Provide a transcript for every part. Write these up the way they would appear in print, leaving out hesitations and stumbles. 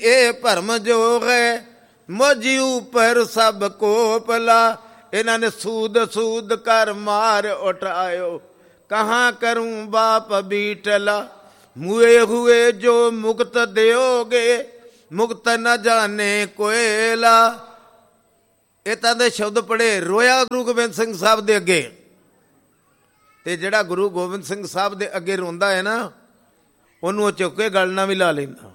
ਇਹ ਭਰਮ ਜੋ ਹੈ ਮੋਜੀ ਉਪਰ ਸਭ ਕੋ ਭਲਾ। ਇਹਨਾਂ ਨੇ ਸੂਦ ਸੂਦ ਕਰ ਮਾਰ ਉਠਾਇਓ, ਕਹਾਂ ਕਰੂੰ ਬਾਪ ਬੀਟਲਾ। ਮੁਏ ਹੁਏ ਜੋ ਮੁਕਤ ਦਿਓਗੇ, ਮੁਕਤ ਨਾ ਜਾਣੇ ਕੋਇਲਾ। ਇਹ ਤਾਂ ਦੇ ਸ਼ਬਦ ਪੜ੍ਹੇ, ਰੋਇਆ ਗੁਰੂ ਗੋਬਿੰਦ ਸਿੰਘ ਸਾਹਿਬ ਦੇ ਅੱਗੇ। ਤੇ ਜਿਹੜਾ ਗੁਰੂ ਗੋਬਿੰਦ ਸਿੰਘ ਸਾਹਿਬ ਦੇ ਅੱਗੇ ਰੋਂਦਾ ਹੈ ਨਾ, ਉਹਨੂੰ ਉਹ ਚੁੱਕ ਕੇ ਗਲ ਨਾਲ ਵੀ ਲਾ ਲੈਂਦਾ।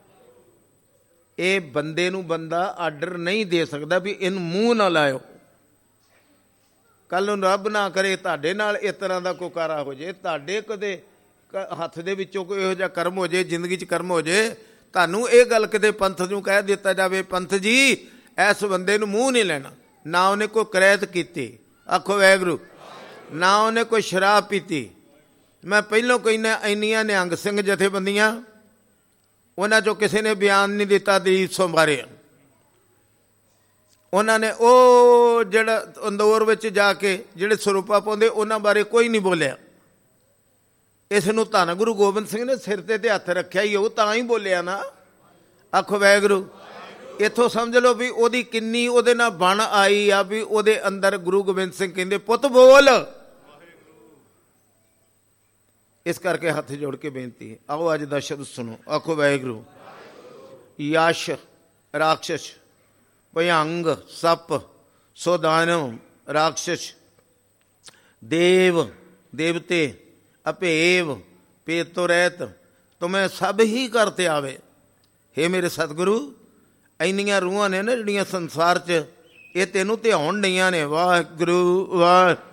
ਇਹ ਬੰਦੇ ਨੂੰ ਬੰਦਾ ਆਰਡਰ ਨਹੀਂ ਦੇ ਸਕਦਾ ਵੀ ਇਹਨੂੰ ਮੂੰਹ ਨਾ ਲਾਇਓ। ਕੱਲ ਨੂੰ ਰੱਬ ਨਾ ਕਰੇ ਤੁਹਾਡੇ ਨਾਲ ਇਸ ਤਰ੍ਹਾਂ ਦਾ ਕੋਈ ਕਾਰਾ ਹੋ ਜੇ, ਤੁਹਾਡੇ ਕਦੇ ਹੱਥ ਦੇ ਵਿੱਚੋਂ ਕੋਈ ਇਹੋ ਜਿਹਾ ਕਰਮ ਹੋ ਜੇ, ਜ਼ਿੰਦਗੀ 'ਚ ਕਰਮ ਹੋ ਜੇ, ਤੁਹਾਨੂੰ ਇਹ ਗੱਲ ਕਿਤੇ ਪੰਥ ਨੂੰ ਕਹਿ ਦਿੱਤਾ ਜਾਵੇ, ਪੰਥ ਜੀ ਇਸ ਬੰਦੇ ਨੂੰ ਮੂੰਹ ਨਹੀਂ ਲੈਣਾ। ਨਾ ਉਹਨੇ ਕੋਈ ਕਰੈਤ ਕੀਤੀ, ਆਖੋ ਵਾਹਿਗੁਰੂ, ਨਾ ਉਹਨੇ ਕੋਈ ਸ਼ਰਾਬ ਪੀਤੀ। ਮੈਂ ਪਹਿਲੋਂ ਕਹਿੰਦਾ, ਇੰਨੀਆਂ ਨਿਹੰਗ ਸਿੰਘ ਜਥੇਬੰਦੀਆਂ, ਉਹਨਾਂ 'ਚੋਂ ਕਿਸੇ ਨੇ ਬਿਆਨ ਨਹੀਂ ਦਿੱਤਾ ਦਲੀਪ ਸਿੰਘ ਬਾਰੇ। ਉਹਨਾਂ ਨੇ ਉਹ ਜਿਹੜਾ ਅੰਦੋਰ ਵਿੱਚ ਜਾ ਕੇ ਜਿਹੜੇ ਸਰੂਪਾ ਪਾਉਂਦੇ, ਉਹਨਾਂ ਬਾਰੇ ਕੋਈ ਨਹੀਂ ਬੋਲਿਆ। ਇਸ ਨੂੰ ਧੰਨ ਗੁਰੂ ਗੋਬਿੰਦ ਸਿੰਘ ਨੇ ਸਿਰ ਤੇ ਹੱਥ ਰੱਖਿਆ ਹੀ, ਉਹ ਤਾਂ ਹੀ ਬੋਲਿਆ ਨਾ। ਆਖੋ ਵਾਹਿਗੁਰੂ। ਇੱਥੋਂ ਸਮਝ ਲਓ ਵੀ ਉਹਦੀ ਕਿੰਨੀ ਉਹਦੇ ਨਾਲ ਬਣ ਆਈ ਆ, ਵੀ ਉਹਦੇ ਅੰਦਰ ਗੁਰੂ ਗੋਬਿੰਦ ਸਿੰਘ ਕਹਿੰਦੇ ਪੁੱਤ ਬੋਲ। ਇਸ ਕਰਕੇ ਹੱਥ ਜੋੜ ਕੇ ਬੇਨਤੀ ਹੈ, ਆਓ ਅੱਜ ਦਾ ਸ਼ਬਦ ਸੁਣੋ। ਆਖੋ ਵਾਹਿਗੁਰੂ। ਯਸ਼ ਰਾਖਸ਼, ਭਯੰਗ ਸੱਪ, ਸੋਦਾਨਵ ਰਾਖਸ਼, ਦੇਵ ਦੇਵਤੇ, ਅਭੇਵ ਭੇਦ ਤੋਂ ਰਹਿਤ, ਤੁਮੇ ਸਭ ਹੀ ਕਰਤੇ ਆਵੇ। ਹੇ ਮੇਰੇ ਸਤਿਗੁਰੂ, ਇੰਨੀਆਂ ਰੂਹਾਂ ਨੇ ਨਾ ਜਿਹੜੀਆਂ ਸੰਸਾਰ 'ਚ, ਇਹ ਤੈਨੂੰ ਧਿਆਉਣ ਡਈਆਂ ਨੇ। ਵਾਹਿਗੁਰੂ ਵਾਹਿ